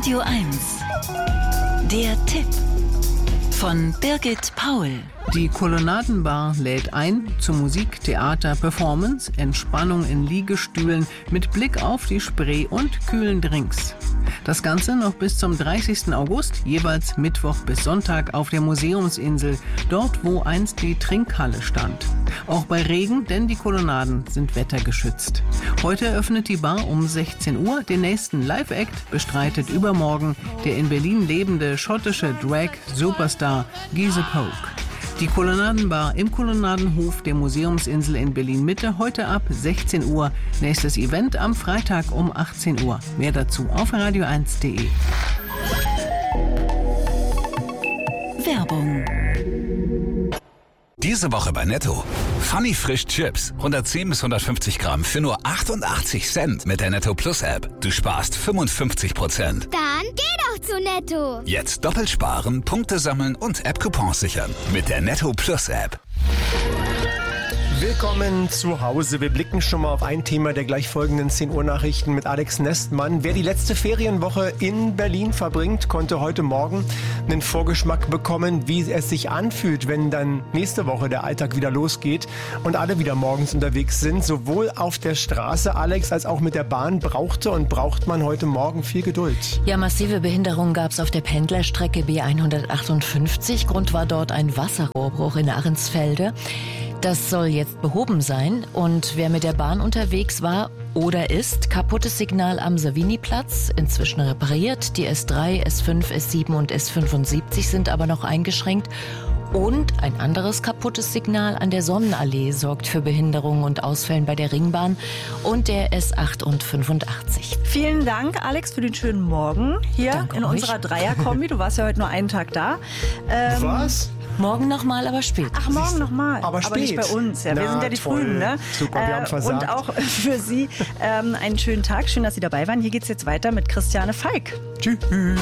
Radio 1. Der Tipp von Birgit Paul. Die Kolonnadenbar lädt ein zu Musik, Theater, Performance, Entspannung in Liegestühlen mit Blick auf die Spree und kühlen Drinks. Das Ganze noch bis zum 30. August, jeweils Mittwoch bis Sonntag auf der Museumsinsel, dort wo einst die Trinkhalle stand. Auch bei Regen, denn die Kolonnaden sind wettergeschützt. Heute öffnet die Bar um 16 Uhr. Den nächsten Live-Act bestreitet übermorgen der in Berlin lebende schottische Drag-Superstar Giese Poke. Die Kolonnadenbar im Kolonnadenhof der Museumsinsel in Berlin-Mitte, heute ab 16 Uhr. Nächstes Event am Freitag um 18 Uhr. Mehr dazu auf radio1.de. Werbung. Diese Woche bei Netto. Funny Frisch Chips. 110 bis 150 Gramm für nur 88 Cent mit der Netto Plus App. Du sparst 55%. Dann geh doch zu Netto. Jetzt doppelt sparen, Punkte sammeln und App-Coupons sichern. Mit der Netto Plus App. Willkommen zu Hause. Wir blicken schon mal auf ein Thema der gleich folgenden 10 Uhr Nachrichten mit Alex Nestmann. Wer die letzte Ferienwoche in Berlin verbringt, konnte heute Morgen einen Vorgeschmack bekommen, wie es sich anfühlt, wenn dann nächste Woche der Alltag wieder losgeht und alle wieder morgens unterwegs sind. Sowohl auf der Straße, Alex, als auch mit der Bahn braucht man heute Morgen viel Geduld. Ja, massive Behinderungen gab es auf der Pendlerstrecke B158. Grund war dort ein Wasserrohrbruch in Ahrensfelde. Das soll jetzt behoben sein und wer mit der Bahn unterwegs war oder ist, kaputtes Signal am Savini-Platz, inzwischen repariert. Die S3, S5, S7 und S75 sind aber noch eingeschränkt. Und ein anderes kaputtes Signal an der Sonnenallee sorgt für Behinderungen und Ausfällen bei der Ringbahn und der S8 und 85. Vielen Dank, Alex, für den schönen Morgen hier Danke in euch. unserer Dreier-Kombi. Du warst ja heute nur einen Tag da. Was? Morgen nochmal, aber spät. Ach, morgen nochmal. Aber nicht spät. bei uns. Ja, wir Na, sind ja die toll. Frühen. Ne? Super, wir haben versagt. Und auch für Sie einen schönen Tag. Schön, dass Sie dabei waren. Hier geht's jetzt weiter mit Christiane Falk. Tschüss.